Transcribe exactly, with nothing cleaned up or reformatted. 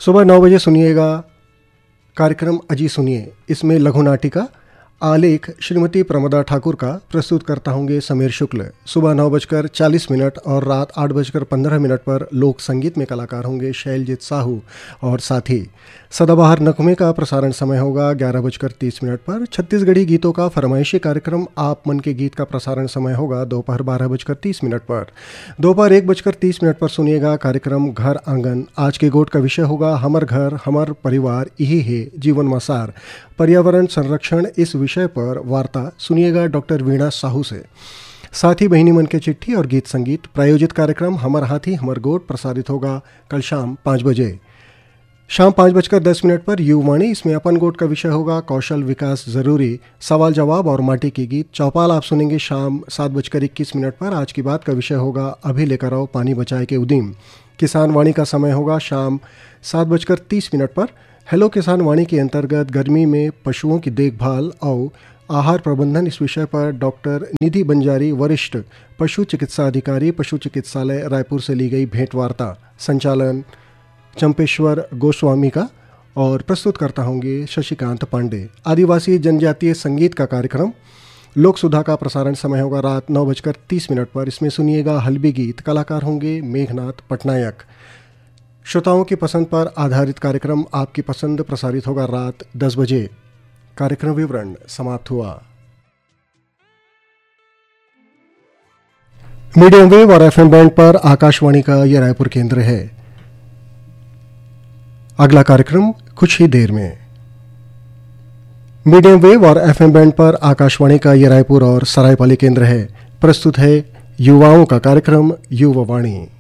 सुबह नौ बजे सुनिएगा कार्यक्रम अजी सुनिए। इसमें लघु नाटिका आलेख श्रीमती प्रमोदा ठाकुर का प्रस्तुत करता होंगे समीर शुक्ल। सुबह नौ बजकर चालीस मिनट और रात आठ बजकर पंद्रह मिनट पर लोक संगीत में कलाकार होंगे शैलजीत साहू और साथी। सदाबहार नगमे का प्रसारण समय होगा ग्यारह बजकर तीस मिनट पर। छत्तीसगढ़ी गीतों का फरमाइशी कार्यक्रम आप मन के गीत का प्रसारण समय होगा दोपहर बारह बजकर तीस मिनट पर। दोपहर एक बजकर तीस मिनट पर सुनिएगा कार्यक्रम घर आंगन। आज के गोट का विषय होगा हमर घर हमर परिवार यही है जीवन मसार, पर्यावरण संरक्षण। इस विषय पर वार्ता सुनिएगा डॉक्टर वीणा साहू से। साथ ही बहिनी मन के चिट्ठी और गीत संगीत प्रायोजित कार्यक्रम हमर हाथी हमर गोट प्रसारित होगा कल शाम पाँच बजे। शाम पाँच बजकर दस मिनट पर युवाणी, इसमें अपन गोट का विषय होगा कौशल विकास जरूरी, सवाल जवाब और माटी के गीत। चौपाल आप सुनेंगे शाम सात बजकर इक्कीस मिनट पर। आज की बात का विषय होगा अभी लेकर आओ पानी बचाए के उद्यम। किसान वाणी का समय होगा शाम सात बजकर तीस मिनट पर। हेलो किसान वाणी के अंतर्गत गर्मी में पशुओं की देखभाल और आहार प्रबंधन, इस विषय पर डॉक्टर निधि बंजारी, वरिष्ठ पशु चिकित्सा अधिकारी, पशु चिकित्सालय रायपुर से ली गई भेंट वार्ता। संचालन चंपेश्वर गोस्वामी का और प्रस्तुत करता होंगे शशिकांत पांडे। आदिवासी जनजातीय संगीत का कार्यक्रम लोक सुधा का प्रसारण समय होगा रात नौ बजकर तीस मिनट पर। इसमें सुनिएगा हल्बी गीत, कलाकार होंगे मेघनाथ पटनायक। श्रोताओं की पसंद पर आधारित कार्यक्रम आपकी पसंद प्रसारित होगा रात दस बजे। कार्यक्रम विवरण समाप्त हुआ। मीडियम वेव और एफएम बैंड पर आकाशवाणी का यह रायपुर केंद्र है। अगला कार्यक्रम कुछ ही देर में। मीडियम वेव और एफएम बैंड पर आकाशवाणी का यह रायपुर और सरायपाली केंद्र है। प्रस्तुत है युवाओं का कार्यक्रम युवा वाणी।